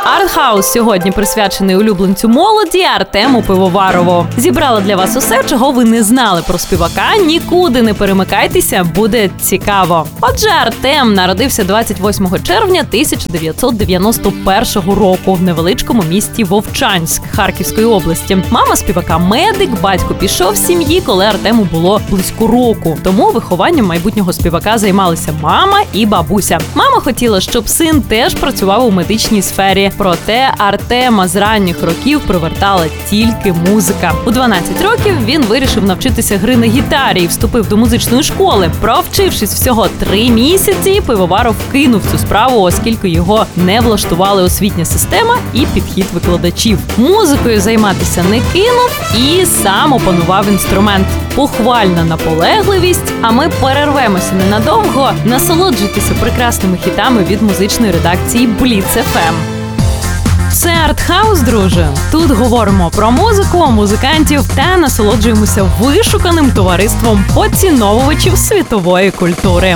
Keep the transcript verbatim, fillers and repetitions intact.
Артхаус сьогодні присвячений улюбленцю молоді Артему Пивоварову. Зібрала для вас усе, чого ви не знали про співака. Нікуди не перемикайтеся, буде цікаво. Отже, Артем народився двадцять восьмого червня тисяча дев'ятсот дев'яносто першого року в невеличкому місті Вовчанськ Харківської області. Мама співака медик, батько пішов з сім'ї, коли Артему було близько року. Тому вихованням майбутнього співака займалися мама і бабуся. Мама хотіла, щоб син теж працював у медичній сфері. Проте Артема з ранніх років привертала тільки музика. У дванадцять років він вирішив навчитися гри на гітарі і вступив до музичної школи. Провчившись всього три місяці, Пивоваров кинув цю справу, оскільки його не влаштували освітня система і підхід викладачів. Музикою займатися не кинув і сам опанував інструмент. Похвальна наполегливість, а ми перервемося ненадовго. Насолоджуйтеся прекрасними хітами від музичної редакції Бліц еф ем. Це Артхаус, друже. Тут говоримо про музику, музикантів та насолоджуємося вишуканим товариством поціновувачів світової культури.